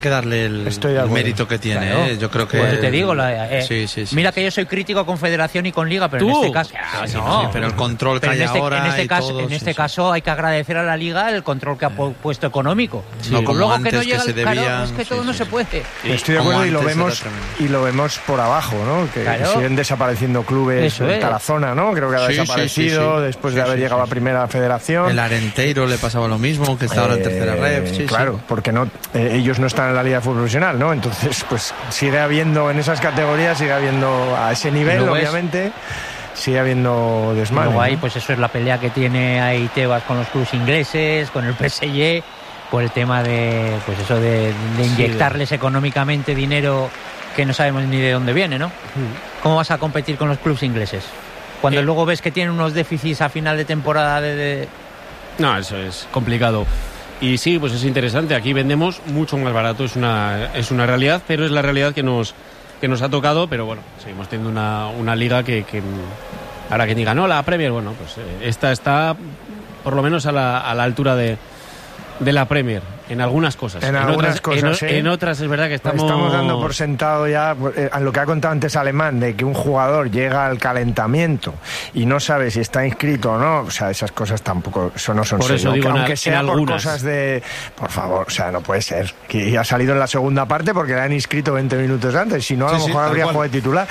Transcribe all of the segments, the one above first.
que darle el mérito que tiene, claro. Yo creo que... Pues te digo, sí. Mira que yo soy crítico con Federación y con Liga, pero en este caso... Sí, pero el control que hay ahora en este caso hay que agradecer a la Liga el control que ha puesto económico. No como luego antes, que no llega que se debía... Claro, es que todo no se puede. Estoy de acuerdo y lo vemos por abajo, ¿no? Que siguen desapareciendo clubes en Tarazona, ¿no? Creo que ha desaparecido después de haber llegado a Primera Federación. El Arenteiro le pasaba lo mismo, que está ahora en Tercera Ref. Claro, porque ellos no están en la Liga de Fútbol Profesional, ¿no? Entonces, pues sigue habiendo en esas categorías, sigue habiendo a ese nivel, obviamente, sigue habiendo desmadre. Luego ahí, pues eso es la pelea que tiene ahí Tebas con los clubes ingleses, con el PSG, por el tema de, pues eso de inyectarles económicamente dinero que no sabemos ni de dónde viene, ¿no? ¿Cómo vas a competir con los clubes ingleses? Cuando luego ves que tienen unos déficits a final de temporada No, eso es complicado. Y sí, pues es interesante. Aquí vendemos mucho más barato, es una realidad, pero es la realidad que nos ha tocado. Pero bueno, seguimos teniendo una liga que ahora que diga, no, la Premier, bueno, pues esta está por lo menos a la altura de la Premier. En algunas cosas. En otras es verdad que estamos dando por sentado ya lo que ha contado antes Alemán, de que un jugador llega al calentamiento y no sabe si está inscrito o no. O sea, esas cosas tampoco, eso no son por eso digo, aunque sea por cosas de... Por favor, o sea, no puede ser. Que ha salido en la segunda parte porque le han inscrito 20 minutos antes. Si no, a lo mejor habría jugado de titular.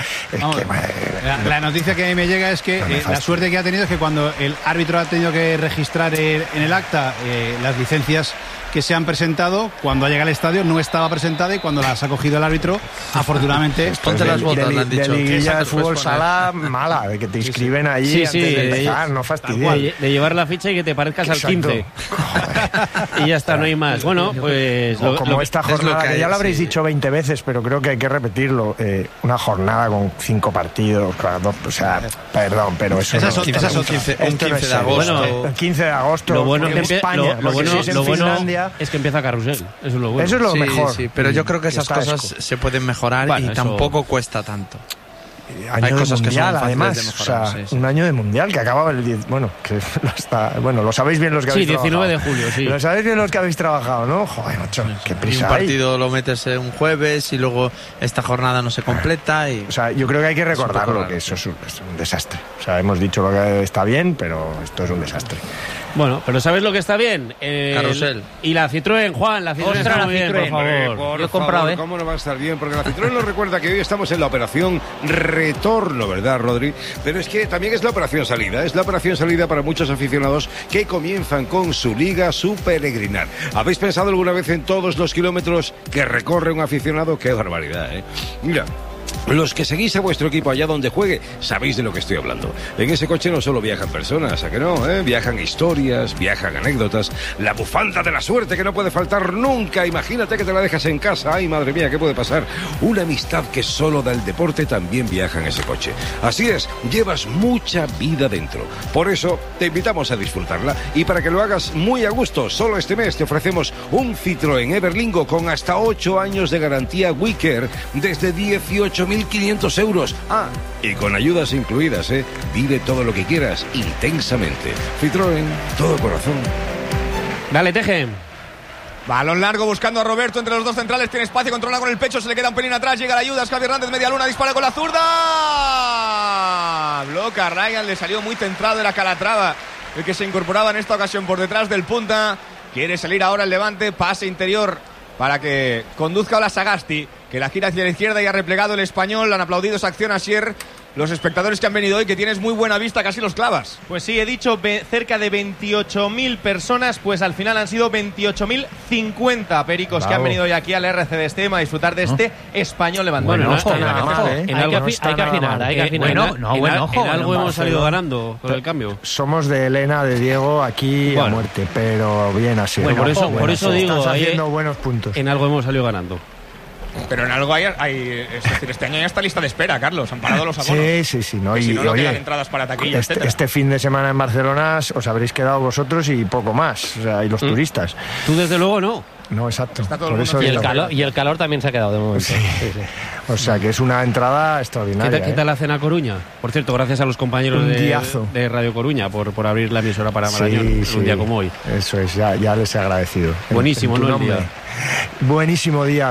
La noticia que a mí me llega es que la suerte que ha tenido es que cuando el árbitro ha tenido que registrar en el acta las licencias que se han presentado, cuando ha llegado al estadio no estaba presentada, y cuando las ha cogido el árbitro, afortunadamente... Ponte las botas, le han dicho. De liguilla de fútbol sala mala, de que te inscriben ahí antes de empezar, no fastidies. De llevar la ficha y que te parezcas al 15. Y ya está, no hay más. Bueno, pues... Como esta jornada, que ya lo habréis dicho 20 veces, pero creo que hay que repetirlo. Una jornada con 5 partidos, o sea, perdón, pero eso un 15 de agosto. Bueno, el 15 de agosto, lo bueno en España, lo bueno Finlandia, es que empieza Carrusel, eso es lo bueno. Eso es lo mejor. Sí, pero yo creo que esas cosas se pueden mejorar y tampoco cuesta tanto. Hay cosas mundial, que son además, de mejorar, o sea, un año de mundial que acaba el 10, lo sabéis bien los que habéis 19 de julio, sí. Lo sabéis bien los que habéis trabajado, ¿no? Joder, macho, qué prisa. Y un partido lo metes un jueves y luego esta jornada no se completa o sea, yo creo que hay que recordarlo, que eso es un desastre. O sea, hemos dicho lo que está bien, pero esto es un desastre. Bueno, pero ¿sabes lo que está bien? Carrusel. Y la Citroën, Juan, la Citroën está muy bien, por favor. Yo he comprado, ¿cómo no va a estar bien? Porque la Citroën nos recuerda que hoy estamos en la operación retorno, ¿verdad, Rodri? Pero es que también es la operación salida. Es la operación salida para muchos aficionados que comienzan con su liga, su peregrinar. ¿Habéis pensado alguna vez en todos los kilómetros que recorre un aficionado? ¡Qué barbaridad, eh! Mira, los que seguís a vuestro equipo allá donde juegue, sabéis de lo que estoy hablando. En ese coche no solo viajan personas, ¿a que no? Viajan historias, viajan anécdotas, la bufanda de la suerte que no puede faltar nunca. Imagínate que te la dejas en casa. Ay, madre mía, ¿qué puede pasar? Una amistad que solo da el deporte también viaja en ese coche. Así es, llevas mucha vida dentro. Por eso te invitamos a disfrutarla. Y para que lo hagas muy a gusto, solo este mes te ofrecemos un Citroën Everlingo con hasta 8 años de garantía WeCare desde 18.500 euros. Y con ayudas incluidas, Vive todo lo que quieras intensamente. Citroën, todo corazón. Dale, Teje. Balón largo buscando a Roberto entre los dos centrales. Tiene espacio, controla con el pecho, se le queda un pelín atrás. Llega la ayuda, es Javi Hernández, media luna, dispara con la zurda. Bloca a Ryan, le salió muy centrado, era Calatrava el que se incorporaba en esta ocasión por detrás del punta. Quiere salir ahora el Levante, pase interior para que conduzca a la Sagasti, que la gira hacia la izquierda y ha replegado el Español. Han aplaudido esa acción a Sier. Los espectadores que han venido hoy, que tienes muy buena vista, casi los clavas. Pues sí, he dicho cerca de 28.000 personas, pues al final han sido 28.050 pericos que han venido hoy aquí al RC de Estema a disfrutar de este Español Levante. Bueno, no está nada mal, Hay que afinar. En algo hemos salido ganando con el cambio. Somos de Elena, de Diego, aquí a muerte, pero bien así. Bueno, por eso digo, estás haciendo buenos puntos. En algo hemos salido ganando. Pero en algo hay, es decir, este año ya está lista de espera, Carlos. Han parado los abonos. Sí. No, y si no oye, quedan entradas para taquilla, este fin de semana en Barcelona os habréis quedado vosotros y poco más, o sea, y los turistas. Tú desde luego no. No, exacto. Por eso y el calor también se ha quedado de momento. Sí. O sea, que es una entrada extraordinaria. ¿Qué tal la cena Coruña? Por cierto, gracias a los compañeros de Radio Coruña por abrir la emisora para Marañón un día como hoy. Eso es, ya les he agradecido. Buenísimo, ¿no? El día. Buenísimo día.